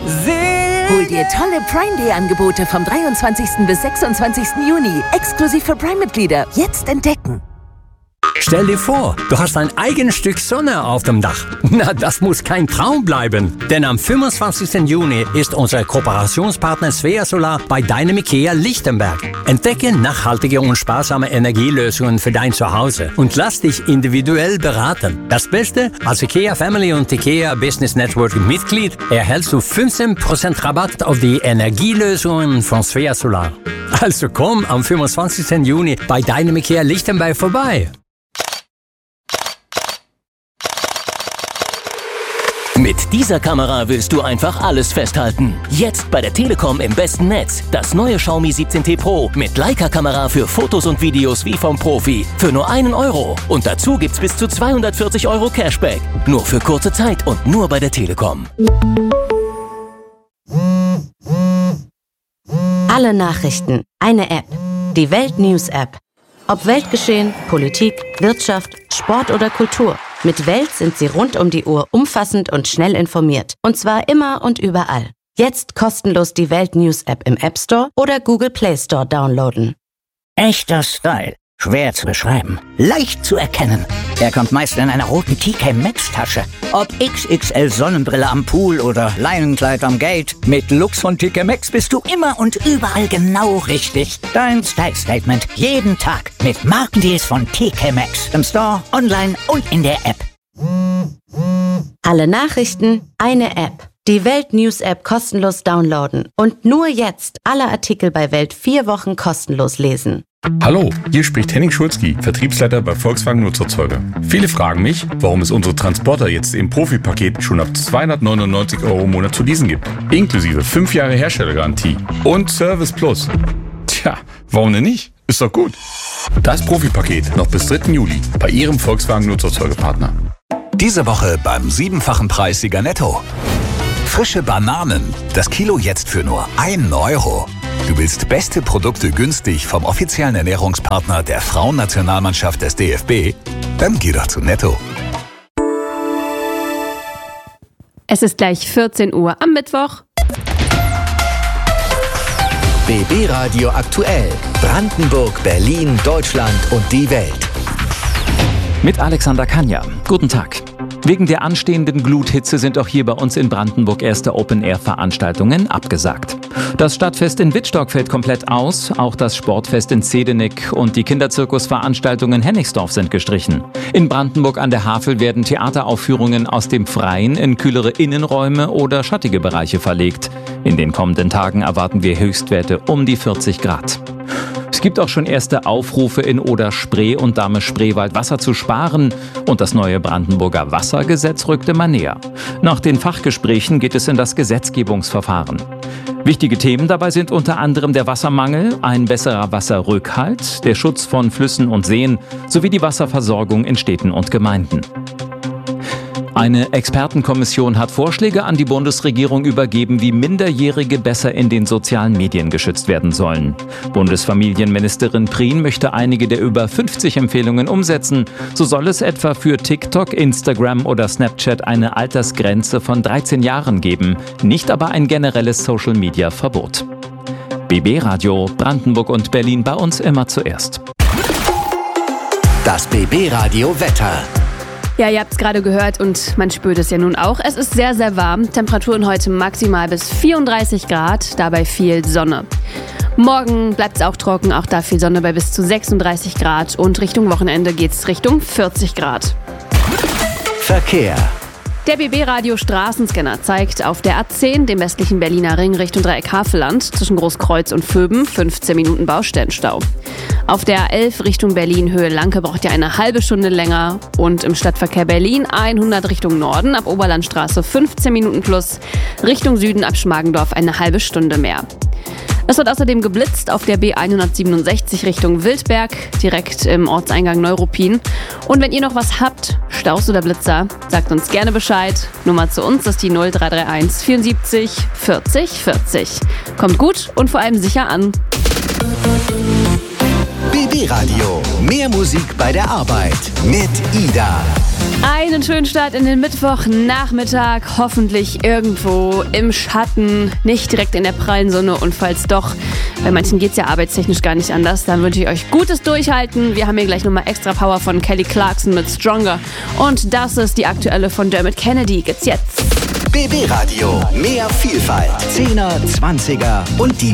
Hol dir tolle Prime Day Angebote vom 23. bis 26. Juni. Exklusiv für Prime-Mitglieder. Jetzt entdecken. Stell dir vor, du hast ein eigenes Stück Sonne auf dem Dach. Na, das muss kein Traum bleiben. Denn am 25. Juni ist unser Kooperationspartner Svea Solar bei deinem IKEA Lichtenberg. Entdecke nachhaltige und sparsame Energielösungen für dein Zuhause und lass dich individuell beraten. Das Beste, als IKEA Family und IKEA Business Network Mitglied erhältst du 15% Rabatt auf die Energielösungen von Svea Solar. Also komm am 25. Juni bei deinem IKEA Lichtenberg vorbei. Mit dieser Kamera willst du einfach alles festhalten. Jetzt bei der Telekom im besten Netz. Das neue Xiaomi 17T Pro mit Leica-Kamera für Fotos und Videos wie vom Profi. Für nur 1 Euro. Und dazu gibt's bis zu 240 Euro Cashback. Nur für kurze Zeit und nur bei der Telekom. Alle Nachrichten. Eine App. Die Welt News App. Ob Weltgeschehen, Politik, Wirtschaft, Sport oder Kultur. Mit Welt sind Sie rund um die Uhr umfassend und schnell informiert. Und zwar immer und überall. Jetzt kostenlos die Welt News App im App Store oder Google Play Store downloaden. Echter Style. Schwer zu beschreiben. Leicht zu erkennen. Er kommt meist in einer roten TK Maxx Tasche. Ob XXL Sonnenbrille am Pool oder Leinenkleid am Gate. Mit Lux von TK Maxx bist du immer und überall genau richtig. Dein Style Statement. Jeden Tag. Mit Markendeals von TK Maxx. Im Store, online und in der App. Alle Nachrichten, eine App. Die Welt News App kostenlos downloaden. Und nur jetzt alle Artikel bei Welt 4 Wochen kostenlos lesen. Hallo, hier spricht Henning Schulzki, Vertriebsleiter bei Volkswagen Nutzerzeuger. Viele fragen mich, warum es unsere Transporter jetzt im Profipaket schon ab 299 € im Monat zu leasen gibt. Inklusive 5 Jahre Herstellergarantie und Service Plus. Tja, warum denn nicht? Ist doch gut. Das Profipaket noch bis 3. Juli bei Ihrem Volkswagen Nutzerzeugerpartner. Diese Woche beim 7-fachen-Preissieger Netto. Frische Bananen, das Kilo jetzt für nur 1 Euro. Du willst beste Produkte günstig vom offiziellen Ernährungspartner der Frauennationalmannschaft des DFB? Dann geh doch zu Netto. Es ist gleich 14 Uhr am Mittwoch. BB Radio aktuell. Brandenburg, Berlin, Deutschland und die Welt. Mit Alexander Kanja. Guten Tag. Wegen der anstehenden Gluthitze sind auch hier bei uns in Brandenburg erste Open-Air-Veranstaltungen abgesagt. Das Stadtfest in Wittstock fällt komplett aus, auch das Sportfest in Zedenik und die Kinderzirkusveranstaltungen Hennigsdorf sind gestrichen. In Brandenburg an der Havel werden Theateraufführungen aus dem Freien in kühlere Innenräume oder schattige Bereiche verlegt. In den kommenden Tagen erwarten wir Höchstwerte um die 40 Grad. Es gibt auch schon erste Aufrufe in Oder-Spree und Dahme-Spreewald Wasser zu sparen und das neue Brandenburger Wassergesetz rückt immer näher. Nach den Fachgesprächen geht es in das Gesetzgebungsverfahren. Wichtige Themen dabei sind unter anderem der Wassermangel, ein besserer Wasserrückhalt, der Schutz von Flüssen und Seen sowie die Wasserversorgung in Städten und Gemeinden. Eine Expertenkommission hat Vorschläge an die Bundesregierung übergeben, wie Minderjährige besser in den sozialen Medien geschützt werden sollen. Bundesfamilienministerin Prien möchte einige der über 50 Empfehlungen umsetzen. So soll es etwa für TikTok, Instagram oder Snapchat eine Altersgrenze von 13 Jahren geben, nicht aber ein generelles Social-Media-Verbot. BB Radio, Brandenburg und Berlin bei uns immer zuerst. Das BB Radio Wetter. Ja, ihr habt es gerade gehört und man spürt es ja nun auch. Es ist sehr, sehr warm. Temperaturen heute maximal bis 34 Grad, dabei viel Sonne. Morgen bleibt es auch trocken, auch da viel Sonne bei bis zu 36 Grad. Und Richtung Wochenende geht es Richtung 40 Grad. Verkehr. Der BB-Radio Straßenscanner zeigt auf der A10, dem westlichen Berliner Ring Richtung Dreieck Havelland, zwischen Großkreuz und Vöben, 15 Minuten Baustellenstau. Auf der A11 Richtung Berlin Höhe Lanke braucht ihr eine halbe Stunde länger. Und im Stadtverkehr Berlin 100 Richtung Norden, ab Oberlandstraße 15 Minuten plus, Richtung Süden ab Schmargendorf eine halbe Stunde mehr. Es wird außerdem geblitzt auf der B167 Richtung Wildberg, direkt im Ortseingang Neuruppin. Und wenn ihr noch was habt, Staus oder Blitzer, sagt uns gerne Bescheid. Nummer zu uns ist die 0331 74 40 40. Kommt gut und vor allem sicher an. BB Radio. Mehr Musik bei der Arbeit mit Ida. Einen schönen Start in den Mittwochnachmittag, hoffentlich irgendwo im Schatten, nicht direkt in der prallen Sonne und falls doch, bei manchen geht es ja arbeitstechnisch gar nicht anders, dann wünsche ich euch gutes Durchhalten. Wir haben hier gleich nochmal extra Power von Kelly Clarkson mit Stronger und das ist die aktuelle von Dermot Kennedy, gibt's jetzt. BB Radio, mehr Vielfalt, 10er, 20er und die